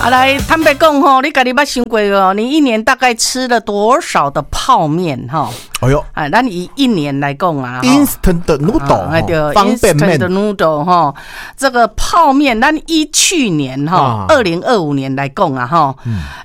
来坦白讲吼，你自己捌想过哦？你一年大概吃了多少的泡面哈？ 哎呦， 咱以一年来讲啊 ，instant noodle， 对， 方便面 instant noodle 哈，这个泡面，咱以去年哈，2025年来讲啊哈，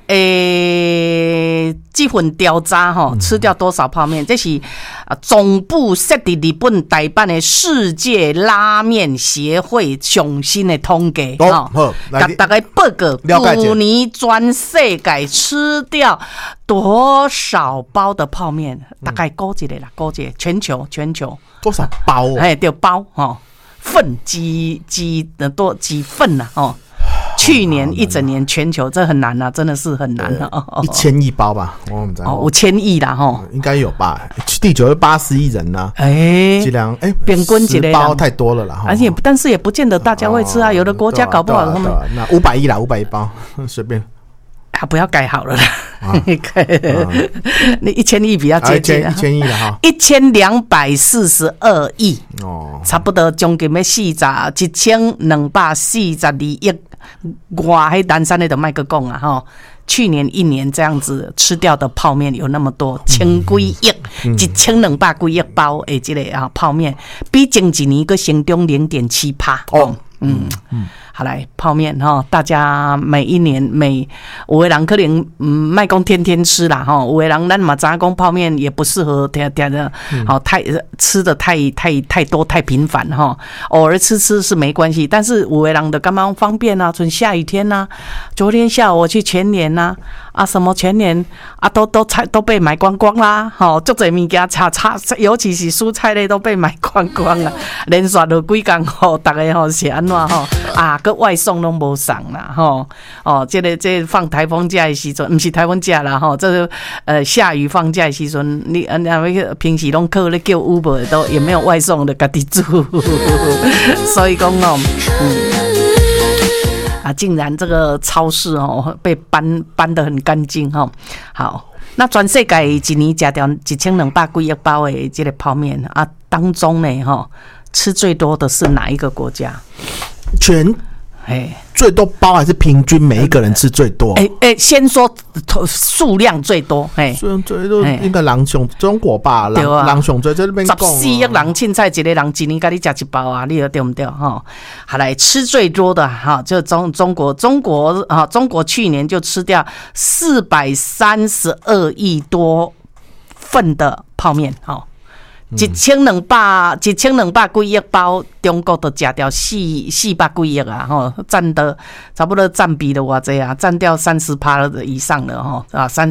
这份调查哈，吃掉多少泡面？这是总部设伫日本台办的世界拉面协会上新的统计哈，大概报告去年全世界吃掉多少包的泡面？大概估一个啦，估一个全球多少包？ 对，包哈份几份呐哦。去年一整年全球这很难啊，真的是很难啊 ！1000亿包吧，我们 5000亿啦哈， 应该有吧？地球有80亿人呐，这样平均一个包太多了啦， 但是也不见得大家会吃啊，有的国家搞不好他们那500亿啦，500亿包随便。 不要改好了啦，你1000亿比较接近 ，1000亿了哈 ，1242亿哦，差不多将近要1242亿外，迄南山的都卖个讲啊哈。去年一年这样子吃掉的泡面有那么多，1000几亿，1200几亿包的这个泡面，比前一年个成长0.7%哦，好来泡面哈，大家每一年有的人可能卖讲天天吃啦哈，有的人咱嘛知影讲泡面也不适合天的，太吃的太多太频繁哈，偶尔吃是没关系，但是有的人的感觉方便啊，像下雨天呐，昨天下午我去全联呐，什么全联都被买光光啦，足侪物件尤其是蔬菜类都被买光光了，连续了几天大家是安怎个外送都无送啦这放台风假的时阵，不是台风假啦这个下雨放假的时阵，你平时拢靠咧叫 Uber 都也没有外送的，家己煮，所以讲竟然这个超市被搬得很干净好，那全世界一年吃掉1200几亿包的这个泡面当中呢吃最多的是哪一个国家？ 最多包还是平均每一个人吃最多？ 先说数量最多， 数量最多应该中国吧？人上最在那边讲 14亿人凊彩一个人一年给你吃一包啊，你对不对好来吃最多的就中国去年就吃掉432亿多份的泡面1200几亿包，中国都吃掉400几亿啊，占的差不多占比的偌济啊，占掉30%以上了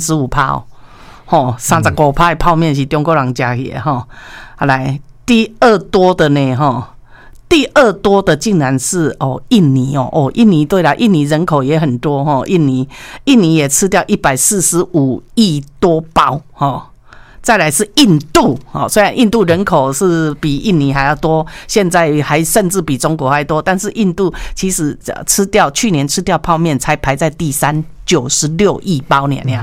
35%35%的泡面是中国人吃的来第二多的呢第二多的竟然是印尼印尼对啦，印尼人口也很多印尼也吃掉145亿多包再来是印度虽然印度人口是比印尼还要多，现在还甚至比中国还多，但是印度其实去年吃掉泡面才排在第3 96亿包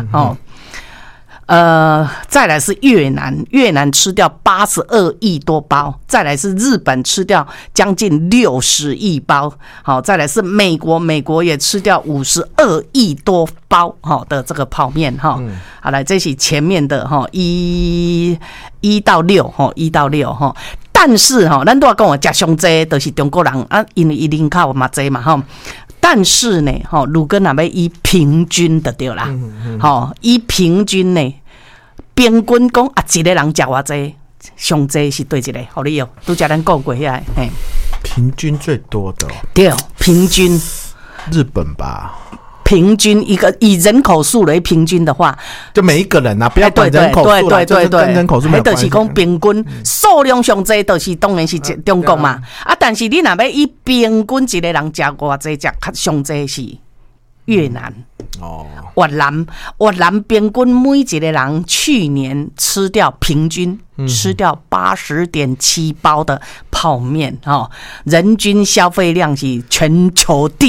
再来是越南吃掉82亿多包，再来是日本吃掉将近60亿包，再来是美国也吃掉52亿多包的这个泡面好来这是前面的1到6但是咱都要跟我吃上济都是中国人因为人口嘛济嘛但是呢如果那边以平均的对啦以平均呢平均讲一个人吃偌济上济是对一个好你都叫咱讲过遐平均最多的对平均日本吧， 平均一个以人口数来平均的话， 就每一个人不要管人口数啦，就是跟人口数没有关系。 就是讲平均数量上济，就是当然是中国嘛。但是你若要以平均一个人吃偌济，吃上济是越南。越南平均每一个人去年平均吃掉80.7包的泡面人均消费量是全球第